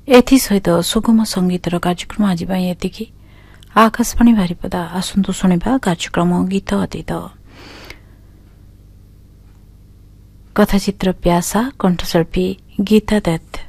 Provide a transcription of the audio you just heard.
एसत सुगम संगीतर कार्यक्रम आज एति आकाशवाणी बारिपदा आसतु शुणा कार्यक्रम गीत अतीत कथाचित्र प्यासा कंठशिल्पी गीता दत्त।